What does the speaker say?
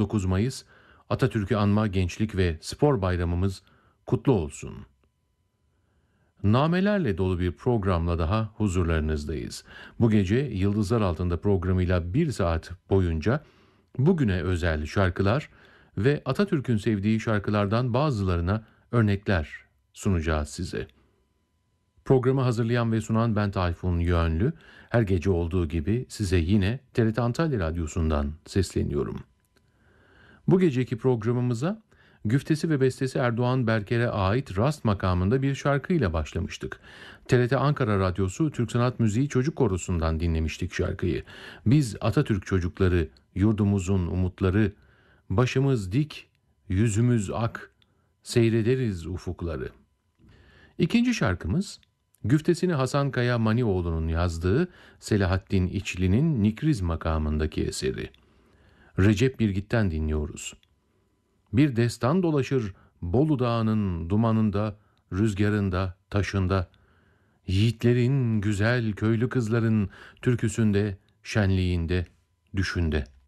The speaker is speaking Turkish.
19 Mayıs Atatürk'ü anma Gençlik ve Spor Bayramımız kutlu olsun. Namelerle dolu bir programla daha huzurlarınızdayız. Bu gece Yıldızlar Altında programıyla 1 saat boyunca bugüne özel şarkılar ve Atatürk'ün sevdiği şarkılardan bazılarına örnekler sunacağız size. Programı hazırlayan ve sunan ben Tayfun Yönlü. Her gece olduğu gibi size yine TRT Antalya Radyosu'ndan sesleniyorum. Bu geceki programımıza güftesi ve bestesi Erdoğan Berker'e ait Rast makamında bir şarkıyla başlamıştık. TRT Ankara Radyosu Türk Sanat Müziği Çocuk Korosu'ndan dinlemiştik şarkıyı. Biz Atatürk çocukları, yurdumuzun umutları, başımız dik, yüzümüz ak, seyrederiz ufukları. İkinci şarkımız, güftesini Hasan Kaya Manioğlu'nun yazdığı Selahattin İçli'nin Nikriz makamındaki eseri. Recep Birgit'ten dinliyoruz. Bir destan dolaşır Bolu Dağı'nın dumanında, rüzgarında, taşında, yiğitlerin, güzel köylü kızların türküsünde, şenliğinde, düşünde.